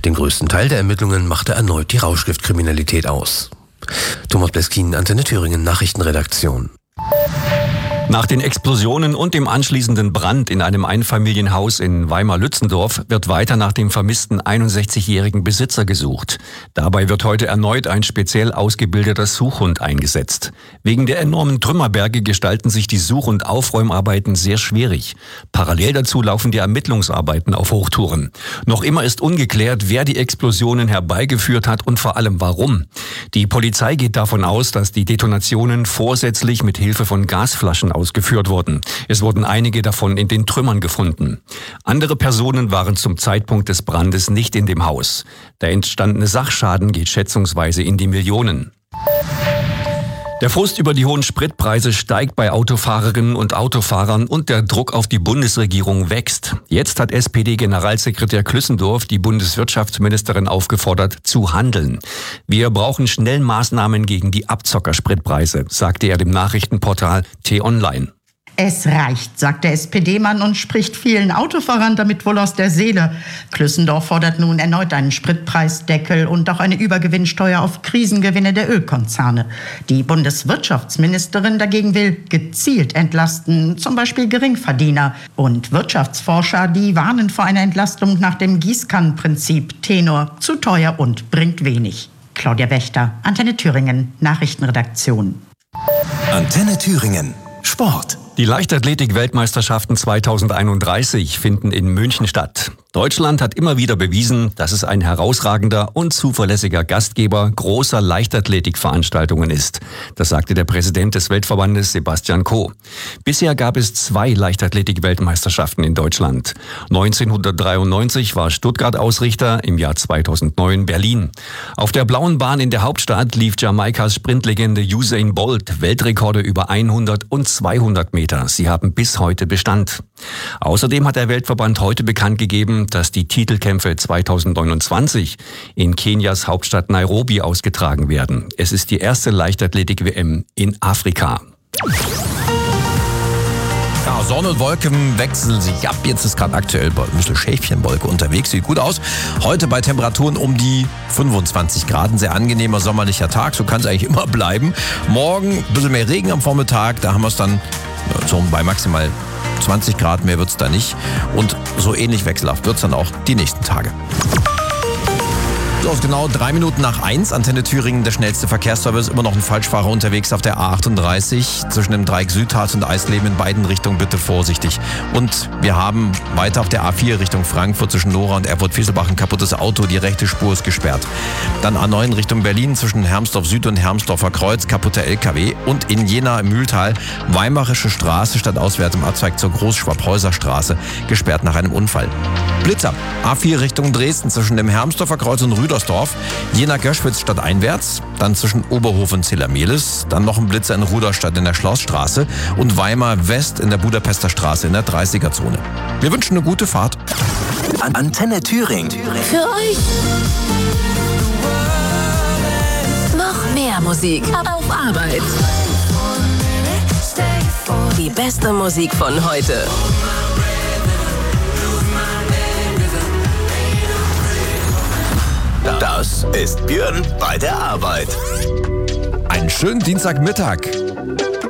Den größten Teil der Ermittlungen machte erneut die Rauschgiftkriminalität aus. Thomas Bleskin, Antenne Thüringen, Nachrichtenredaktion. Nach den Explosionen und dem anschließenden Brand in einem Einfamilienhaus in Weimar-Lützendorf wird weiter nach dem vermissten 61-jährigen Besitzer gesucht. Dabei wird heute erneut ein speziell ausgebildeter Suchhund eingesetzt. Wegen der enormen Trümmerberge gestalten sich die Such- und Aufräumarbeiten sehr schwierig. Parallel dazu laufen die Ermittlungsarbeiten auf Hochtouren. Noch immer ist ungeklärt, wer die Explosionen herbeigeführt hat und vor allem warum. Die Polizei geht davon aus, dass die Detonationen vorsätzlich mit Hilfe von Gasflaschen ausgeführt wurden. Es wurden einige davon in den Trümmern gefunden. Andere Personen waren zum Zeitpunkt des Brandes nicht in dem Haus. Der entstandene Sachschaden geht schätzungsweise in die Millionen. Der Frust über die hohen Spritpreise steigt bei Autofahrerinnen und Autofahrern und der Druck auf die Bundesregierung wächst. Jetzt hat SPD-Generalsekretär Klüssendorf die Bundeswirtschaftsministerin aufgefordert, zu handeln. Wir brauchen schnell Maßnahmen gegen die Abzockerspritpreise, sagte er dem Nachrichtenportal T-Online. Es reicht, sagt der SPD-Mann und spricht vielen Autofahrern damit wohl aus der Seele. Klüssendorf fordert nun erneut einen Spritpreisdeckel und auch eine Übergewinnsteuer auf Krisengewinne der Ölkonzerne. Die Bundeswirtschaftsministerin dagegen will gezielt entlasten, zum Beispiel Geringverdiener. Und Wirtschaftsforscher, die warnen vor einer Entlastung nach dem Gießkannenprinzip. Tenor, zu teuer und bringt wenig. Claudia Wächter, Antenne Thüringen, Nachrichtenredaktion. Antenne Thüringen, Sport. Die Leichtathletik-Weltmeisterschaften 2031 finden in München statt. Deutschland hat immer wieder bewiesen, dass es ein herausragender und zuverlässiger Gastgeber großer Leichtathletikveranstaltungen ist. Das sagte der Präsident des Weltverbandes Sebastian Coe. Bisher gab es 2 Leichtathletik-Weltmeisterschaften in Deutschland. 1993 war Stuttgart Ausrichter, im Jahr 2009 Berlin. Auf der blauen Bahn in der Hauptstadt lief Jamaikas Sprintlegende Usain Bolt Weltrekorde über 100 und 200 Meter. Sie haben bis heute Bestand. Außerdem hat der Weltverband heute bekannt gegeben, dass die Titelkämpfe 2029 in Kenias Hauptstadt Nairobi ausgetragen werden. Es ist die erste Leichtathletik-WM in Afrika. Ja, Sonne und Wolken wechseln sich ab. Jetzt ist gerade aktuell ein bisschen Schäfchenwolke unterwegs. Sieht gut aus. Heute bei Temperaturen um die 25 Grad. Ein sehr angenehmer sommerlicher Tag. So kann es eigentlich immer bleiben. Morgen ein bisschen mehr Regen am Vormittag. Da haben wir es dann so bei maximal 20 Grad. Mehr wird es da nicht. Und so ähnlich wechselhaft wird es dann auch die nächsten Tage. So, genau 3 Minuten nach 1, Antenne Thüringen, der schnellste Verkehrsservice. Immer noch ein Falschfahrer unterwegs auf der A38 zwischen dem Dreieck Südharz und Eisleben in beiden Richtungen. Bitte vorsichtig. Und wir haben weiter auf der A4 Richtung Frankfurt zwischen Nora und Erfurt-Fieselbach ein kaputtes Auto. Die rechte Spur ist gesperrt. Dann A9 Richtung Berlin zwischen Hermsdorf Süd und Hermsdorfer Kreuz, kaputter LKW. Und in Jena im Mühltal Weimarische Straße statt auswärts im Abzweig zur Großschwabhäuser Straße, gesperrt nach einem Unfall. Blitzer, A4 Richtung Dresden zwischen dem Hermsdorfer Kreuz und Rüdersdorf, Jena-Göschwitz stadteinwärts, dann zwischen Oberhof und Zillermehlis, dann noch ein Blitzer in Ruderstadt in der Schlossstraße und Weimar West in der Budapester Straße in der 30er-Zone. Wir wünschen eine gute Fahrt. Antenne Thüringen. Für euch noch mehr Musik auf Arbeit. Die beste Musik von heute. Das ist Björn bei der Arbeit. Einen schönen Dienstagmittag.